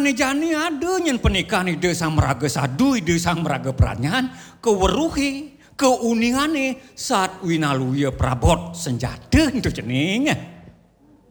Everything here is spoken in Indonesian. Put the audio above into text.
manejani ada nyen pernikahan ide samraga sadu ide samraga peranyan keweruhi keuningane saat winaluya prabot senjata itu cening.